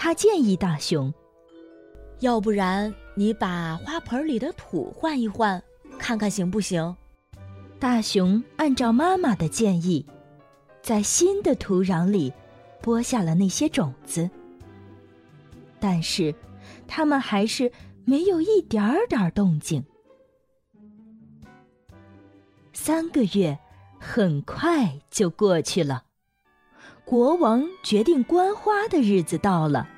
他建议大熊， 要不然你把花盆里的土换一换，看看行不行？ 大熊按照妈妈的建议，在新的土壤里播下了那些种子，但是它们还是没有一点点动静。3个月很快就过去了，国王决定观花的日子到了。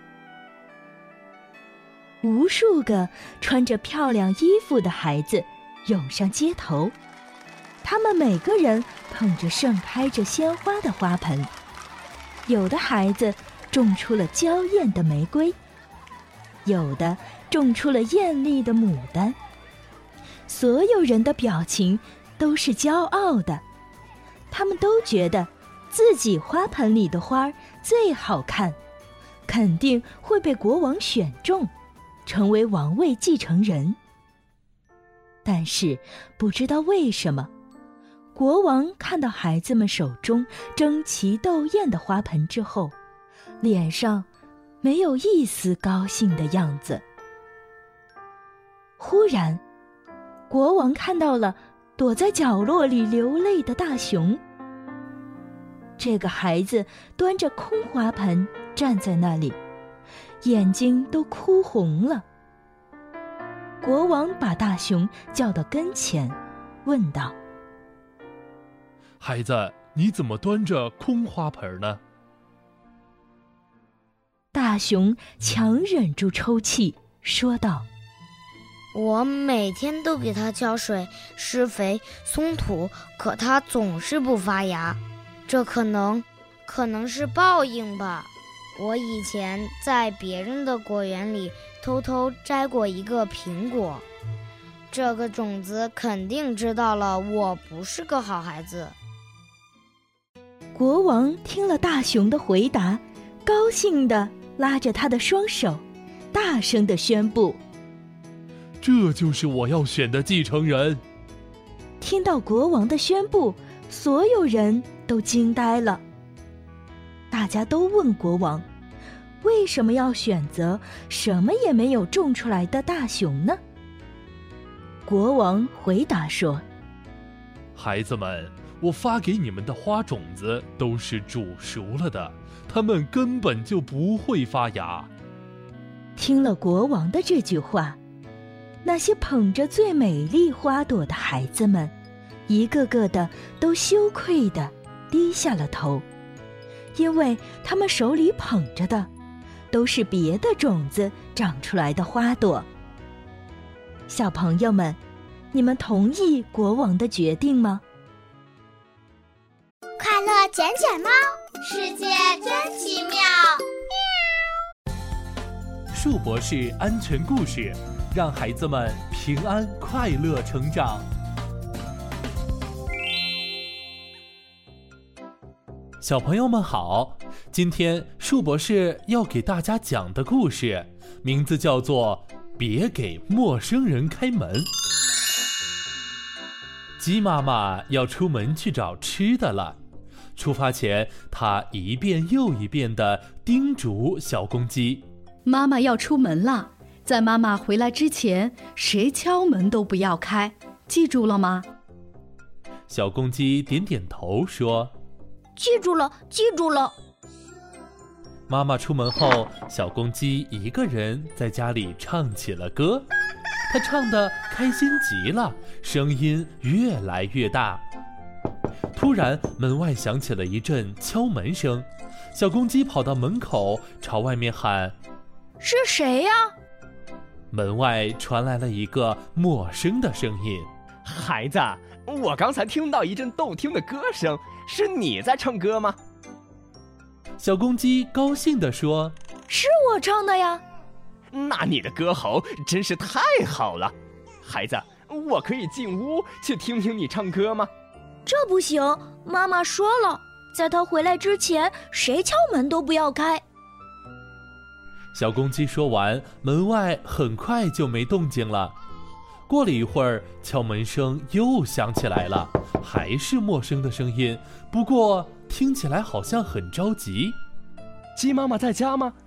无数个穿着漂亮衣服的孩子涌上街头，他们每个人捧着盛开着鲜花的花盆，有的孩子种出了娇艳的玫瑰，有的种出了艳丽的牡丹。所有人的表情都是骄傲的，他们都觉得自己花盆里的花最好看，肯定会被国王选中，成为王位继承人。但是不知道为什么，国王看到孩子们手中争奇斗艳的花盆之后，脸上没有一丝高兴的样子。忽然，国王看到了躲在角落里流泪的大熊。这个孩子端着空花盆站在那里，眼睛都哭红了。国王把大熊叫到跟前，问道： 孩子，你怎么端着空花盆呢？ 大熊强忍住抽泣，说道： 我每天都给它浇水、施肥、松土，可它总是不发芽，这可能是报应吧。我以前在别人的果园里偷偷摘过一个苹果，这个种子肯定知道了我不是个好孩子。 国王听了大熊的回答，高兴地拉着他的双手，大声地宣布： 这就是我要选的继承人。 听到国王的宣布，所有人都惊呆了。大家都问国王，为什么要选择什么也没有种出来的大熊呢？国王回答说： 孩子们，我发给你们的花种子都是煮熟了的，它们根本就不会发芽。 听了国王的这句话，那些捧着最美丽花朵的孩子们，一个个的都羞愧地低下了头，因为他们手里捧着的都是别的种子长出来的花朵。小朋友们，你们同意国王的决定吗？ 快乐捡捡猫，世界真奇妙。 树博士安全故事，让孩子们平安快乐成长。小朋友们好，今天树博士要给大家讲的故事名字叫做《别给陌生人开门》。鸡妈妈要出门去找吃的了，出发前她一遍又一遍地叮嘱小公鸡： 妈妈要出门了，在妈妈回来之前，谁敲门都不要开，记住了吗？ 小公鸡点点头说： 记住了，记住了。 妈妈出门后，小公鸡一个人在家里唱起了歌，它唱得开心极了，声音越来越大。突然，门外响起了一阵敲门声，小公鸡跑到门口，朝外面喊： 是谁呀？ 门外传来了一个陌生的声音： 孩子，我刚才听到一阵动听的歌声，是你在唱歌吗？ 小公鸡高兴地说： 是我唱的呀。 那你的歌喉真是太好了。孩子，我可以进屋去听听你唱歌吗？ 这不行，妈妈说了，在她回来之前，谁敲门都不要开。 小公鸡说完，门外很快就没动静了。过了一会儿，敲门声又响起来了，还是陌生的声音，不过听起来好像很着急。 鸡妈妈在家吗？